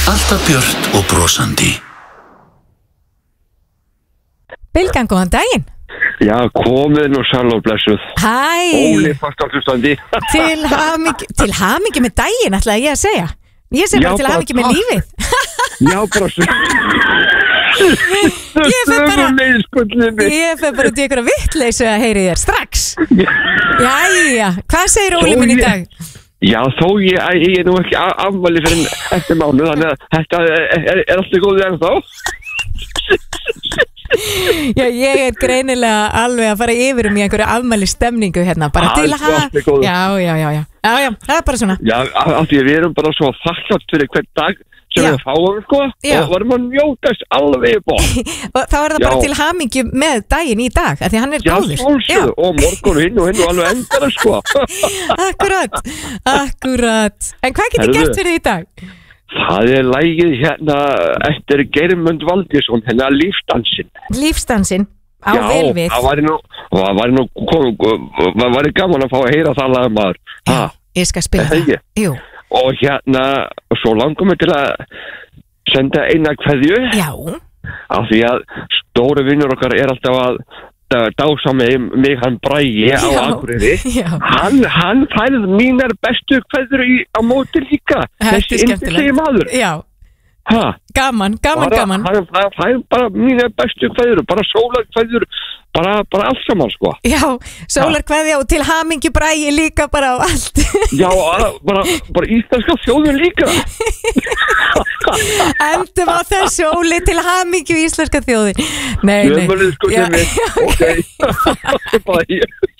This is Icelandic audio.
Alltaf björt og brosandi. Bylgjan, góðan daginn. Já, komið nú sæl og blessuð. Hæ. Óli fast hlustandi. Til hamingju með daginn, ætlaði ég að segja. Ég segi bara til hamingju með lífið. Já, bara svo. Ég fer bara út í einhverja vitleysu að heyri þér strax. Jæja, hvað segir Óli minn í dag? Já, þó ég er nú ekki afmæli fyrir eftir mánuð, þannig að þetta er alltaf góðið ennþá. Já, ég er greinilega alveg að fara yfir í einhverju afmæli stemningu hérna, bara til að Já, það er bara svona. Já, af því við erum bara svo þakklátt fyrir hvern dag sem við fáum, sko, og varum að njótast alveg upp á. Og þá er það bara til hamingju með daginn í dag, af því hann er góður. Já, og morgun hinn og alveg endara, sko. Akkurat. En hvað getur gert fyrir því í dag? Það er lagið hérna eftir Geirmund Valdirsson, hérna Lífsdansinn. Lífsdansinn, á vel við. Já, það væri gaman að fá að heyra það lag maður. Já, ég skal spila það. Jú. Og hérna, svo langum við til að senda eina kveðju. Já. Af því að stóri vinnur okkar er alltaf að dása með mig, hann Bragi á Akureyri. Hann færið mínar bestu kveður á móti líka. Þessi indislegi maður. Já. Gaman. Hann færið bara mínar bestu kveður, bara sólarkveður, bara allt saman, sko. Já, sólarkveðja og til hamingju Bragi líka bara á allt. Já, bara íslenska þjóðin líka. Endum á þessu, Óli, til hamingju íslenska þjóðin. Nei. Ok. Bye.